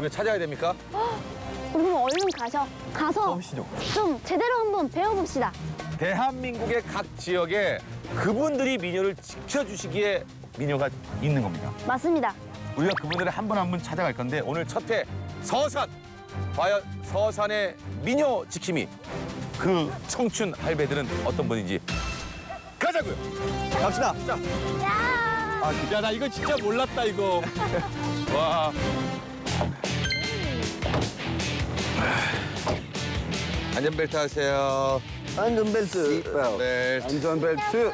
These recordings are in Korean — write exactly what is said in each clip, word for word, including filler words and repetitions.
우리가 찾아야 됩니까? 그럼 얼른 가셔. 가서 좀 제대로 한번 배워봅시다. 대한민국의 각 지역에 그분들이 민요를 지켜주시기에 민요가 있는 겁니다. 맞습니다. 우리가 그분들을 한 분 한 분 찾아갈 건데 오늘 첫 회 서산. 과연 서산의 민요 지킴이 그 청춘 할배들은 어떤 분인지 가자고요. 갑시다. 자. 야! 야, 나 이거 진짜 몰랐다 이거. 와. 안전벨트 하세요. 안전벨트. 네. 안전벨트.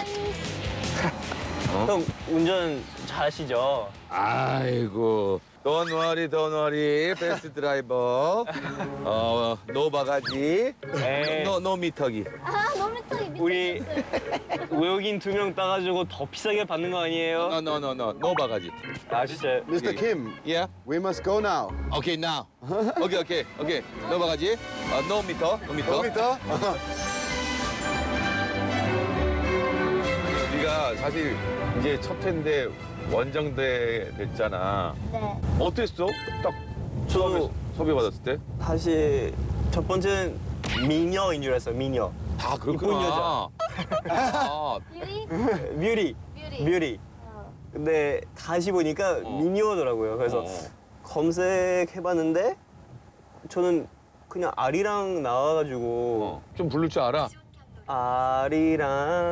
형 운전 잘하시죠? 아이고. Don't worry, don't worry. 베스트 드라이버. 어, 노 바가지. 에이. 노, 노 미터기. 아, 너무 또 우리 외국인 두 명 따가지고 더 비싸게 받는 거 아니에요? 노, 노, 노, 노. 노 바가지. 아 진짜. 미스터 Kim, Yeah? we must go now. Okay, now. 오케이, 오케이, 오케이. 노 바가지. 어, 노 미터, 노 미터. 미터? 우리가 사실 이제 첫 회인데 원정대 됐잖아. 네. 어땠어? 딱 처음에 저 소개받았을 때? 사실 첫 번째는 미녀인 줄 알았어요. 미녀. 아, 이쁜 그렇구나. 여자. 아, 유리? 뮤리. 뮤리. 뮤리. 근데 다시 보니까 어. 미녀더라고요. 그래서 어. 검색해봤는데 저는 그냥 아리랑 나와가지고 어. 좀 부를 줄 알아? 아리랑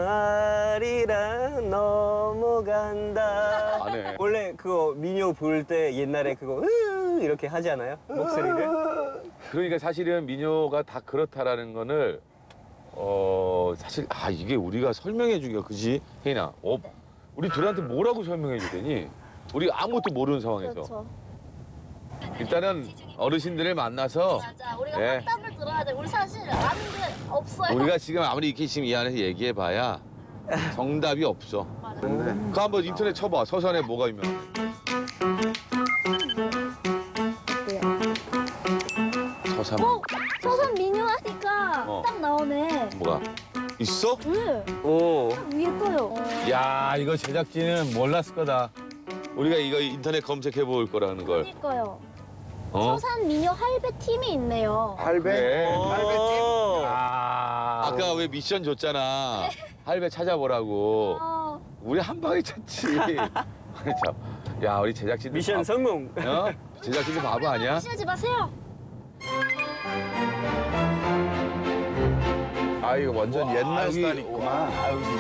아리랑 넘어간다. 안 해. 원래 그거 민요 부를 때 옛날에 그거 으 이렇게 하지 않아요? 목소리를? 그러니까 사실은 민요가 다 그렇다라는 거를 어 사실 아 이게 우리가 설명해 주기가 그지 혜인아. 어 우리 둘한테 뭐라고 설명해 주더니 우리 아무것도 모르는 상황에서 그렇죠. 일단은 어르신들을 만나서 맞아. 우리가 네. 확답을 들어야 돼. 우리 사실 아는 게 없어요. 우리가 지금 아무리 이렇게 지금 이 안에서 얘기해봐야 정답이 없어. 그 한번 인터넷 쳐봐. 서산에 뭐가 유명해? 서산 어? 서산 민요 하니까 어. 딱 나오네. 뭐가 있어? 네. 오. 딱 위에 떠요. 야 이거 제작진은 몰랐을 거다. 우리가 이거 인터넷 검색해 볼 거라는 걸. 그러니까요. 어? 서산 민요 할배 팀이 있네요. 할배. 그래. 할배팀. 아, 아까 왜 미션 줬잖아. 할배 찾아보라고. 아, 우리 한 방에 찾지. 참. 야, 우리 제작진들. 미션 바- 성공. 어? 제작진들 바보 아니야? 무시하지 마세요. 아, 이거 완전 와, 옛날 여기- 스타일 있구만. 아, 여기